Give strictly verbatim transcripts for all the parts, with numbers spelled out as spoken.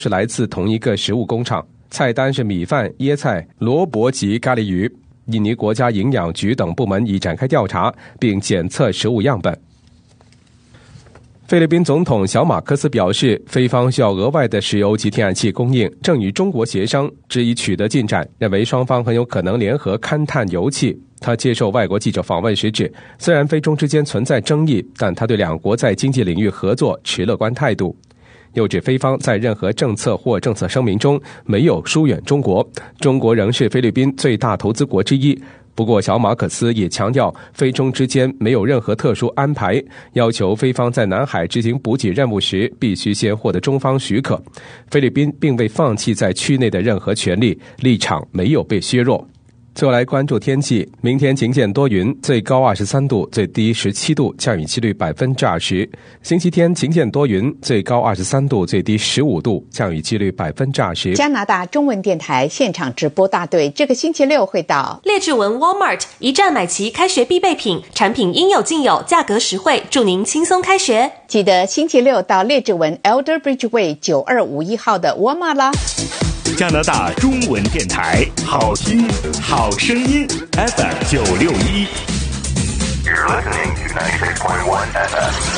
是来自同一个食物工厂，菜单是米饭、椰菜、萝卜及咖喱鱼。印尼国家营养局等部门已展开调查，并检测食物样本。菲律宾总统小马克斯表示，菲方需要额外的石油及天然气供应，正与中国协商，只已取得进展，认为双方很有可能联合勘探油气。他接受外国记者访问时指，虽然菲中之间存在争议，但他对两国在经济领域合作持乐观态度。又指菲方在任何政策或政策声明中没有疏远中国，中国仍是菲律宾最大投资国之一。不过小马可斯也强调，菲中之间没有任何特殊安排，要求菲方在南海执行补给任务时必须先获得中方许可。菲律宾并未放弃在区内的任何权利，立场没有被削弱。最后来关注天气，明天晴间多云，最高二十三度，最低十七度，降雨几率百分之二十。星期天晴间多云，最高二十三度，最低十五度，降雨几率百分之二十。 加拿大中文电台现场直播大队这个星期六会到列治文 Walmart， 一站买齐开学必备品，产品应有尽有，价格实惠，祝您轻松开学。 记得星期六到列治文 Elder Bridge Way 九二五一号的 Walmart 啦。 加拿大中文电台，好听好声音 F M 九六一。 You're listening to ninety-six point one F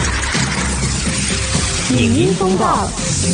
M。 影音风暴。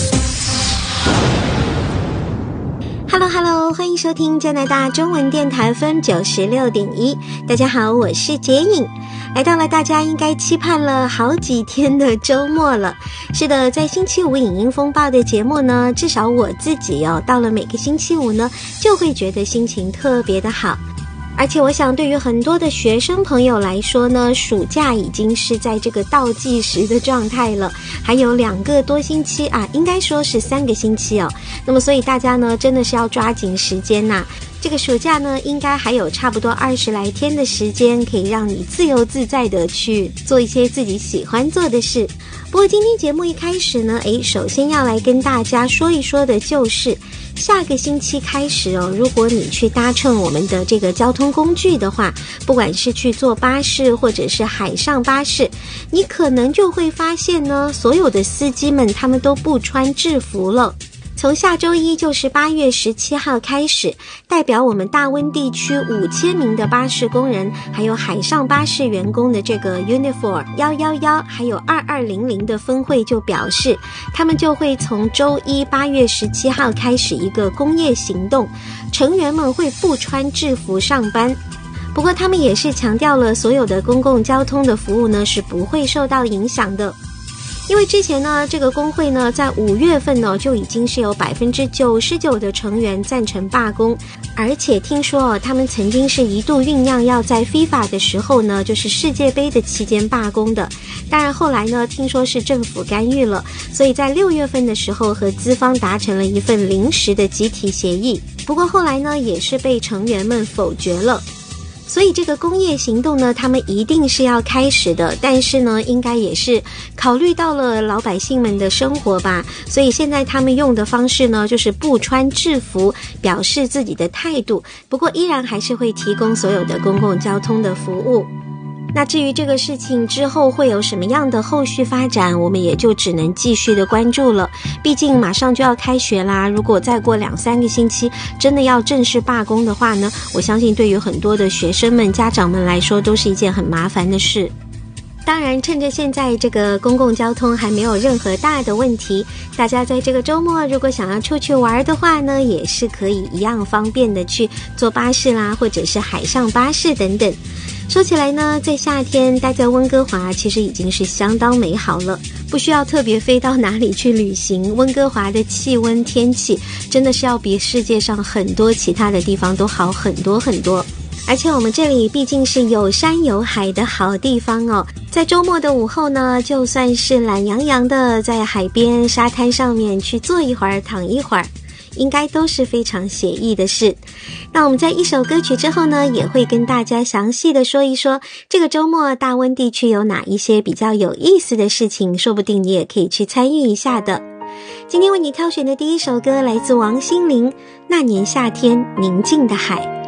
Hello Hello， 欢迎收听加拿大中文电台 F M 九十六点一。大家好，我是洁颖。来到了大家应该期盼了好几天的周末了。是的，在星期五影音风暴的节目呢，至少我自己哦，到了每个星期五呢，就会觉得心情特别的好。而且我想对于很多的学生朋友来说呢，暑假已经是在这个倒计时的状态了，还有两个多星期啊，应该说是三个星期哦。那么所以大家呢，真的是要抓紧时间呐。这个暑假呢，应该还有差不多二十来天的时间，可以让你自由自在的去做一些自己喜欢做的事。不过今天节目一开始呢，诶，首先要来跟大家说一说的就是下个星期开始哦，如果你去搭乘我们的这个交通工具的话，不管是去坐巴士或者是海上巴士，你可能就会发现呢，所有的司机们他们都不穿制服了。从下周一就是八月十七号开始，代表我们大温地区五千名的巴士工人还有海上巴士员工的这个 Unifor 一一一还有二二零零的分会就表示，他们就会从周一八月十七号开始一个工业行动，成员们会不穿制服上班。不过他们也是强调了所有的公共交通的服务呢是不会受到影响的。因为之前呢，这个工会呢，在五月份呢，就已经是有百分之九十九的成员赞成罢工，而且听说哦，他们曾经是一度酝酿要在 FIFA 的时候呢，就是世界杯的期间罢工的。当然后来呢，听说是政府干预了，所以在六月份的时候和资方达成了一份临时的集体协议。不过后来呢，也是被成员们否决了。所以这个工业行动呢，他们一定是要开始的，但是呢，应该也是考虑到了老百姓们的生活吧，所以现在他们用的方式呢，就是不穿制服，表示自己的态度，不过依然还是会提供所有的公共交通的服务。那至于这个事情之后会有什么样的后续发展，我们也就只能继续的关注了。毕竟马上就要开学啦，如果再过两三个星期真的要正式罢工的话呢，我相信对于很多的学生们、家长们来说都是一件很麻烦的事。当然趁着现在这个公共交通还没有任何大的问题，大家在这个周末如果想要出去玩的话呢，也是可以一样方便的去坐巴士啦，或者是海上巴士等等。说起来呢，在夏天待在温哥华其实已经是相当美好了，不需要特别飞到哪里去旅行，温哥华的气温天气真的是要比世界上很多其他的地方都好很多很多。而且我们这里毕竟是有山有海的好地方哦，在周末的午后呢，就算是懒洋洋的在海边沙滩上面去坐一会儿躺一会儿，应该都是非常写意的事。那我们在一首歌曲之后呢，也会跟大家详细的说一说这个周末大温地区有哪一些比较有意思的事情，说不定你也可以去参与一下的。今天为你挑选的第一首歌来自王心凌，《那年夏天宁静的海》。